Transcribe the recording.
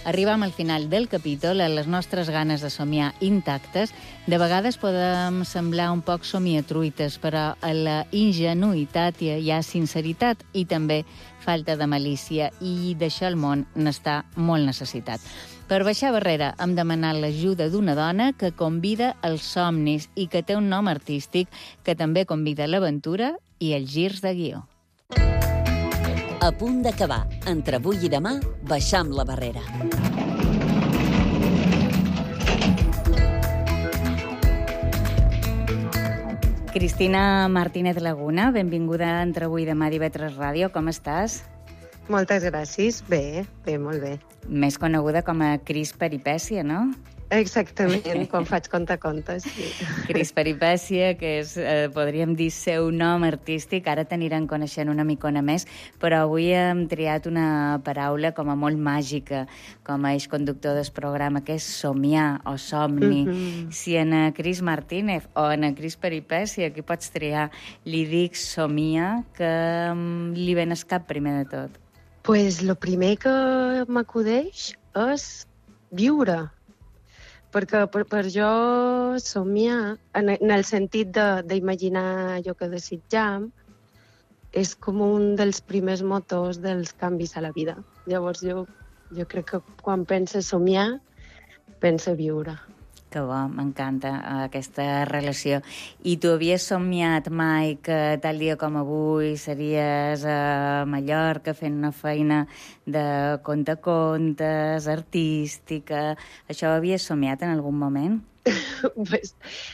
Arribam al final del capítol, a les nostres ganes de somiar intactes. De vegades podem semblar un poc somiatruites, però a la ingenuïtat hi ha sinceritat i també falta de malícia, i d'això el món n'està molt necessitat. Per baixar barrera hem demanat l'ajuda d'una dona que convida els somnis i que té un nom artístic que també convida l'aventura i els girs de guió. A punt d'acabar. Entre avui i demà, baixam la barrera. Cristina Martínez Laguna, benvinguda a Entre avui i demà d'IV3 Ràdio. Com estàs? Moltes gràcies. Bé, molt bé. Més coneguda com a Cris Peripècia, no? Exactament, quan faig contacontes, sí. Cris Peripècia, que és, podríem dir, seu nom artístic. Ara t'aniran coneixent una micona més, però avui hem triat una paraula com a molt màgica, com a eix conductor del programa, que és somiar o somni. Si en Cris Martínez o en Cris Peripècia, que pots triar, li dic somia, que li ven al cap primer de tot? Pues lo primer que m'acudeix és viure. Perquè per jo somiar, en el sentit d'imaginar allò que desitjam, és com un dels primers motors dels canvis a la vida. Llavors jo crec que quan penso somiar, penso viure. Que bo, m'encanta aquesta relació. I tu havies somiat mai que tal dia com avui series a Mallorca fent una feina de contacontes, artística? Això ho havies somiat en algun moment? Pues,